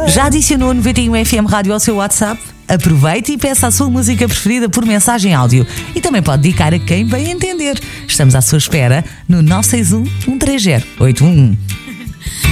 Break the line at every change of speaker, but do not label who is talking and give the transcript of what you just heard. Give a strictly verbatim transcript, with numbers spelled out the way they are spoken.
Já adicionou noventa e um F M Rádio ao seu WhatsApp? Aproveite e peça a sua música preferida por mensagem áudio. E também pode dedicar a quem bem entender. Estamos à sua espera no nove seis um, um três zero, oito um um.